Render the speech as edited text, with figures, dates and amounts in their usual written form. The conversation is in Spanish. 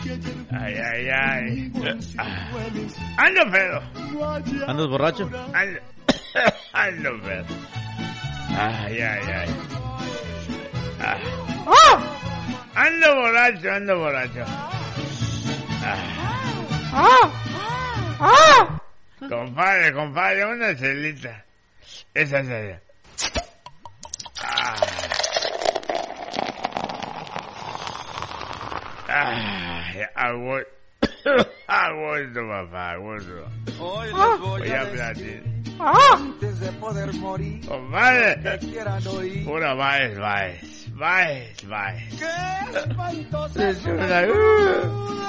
Ay, ay, ay. Ando pedo. ¿Andas borracho? Ando pedo. Ay, ay, ay. Ando borracho. Compadre, una celita. Esa sería. Agusto, papá, agusto. Hoy les voy a decir. Antes de poder morir, compadre, que quieran oír. Pura Baez. ¡Qué espantosa!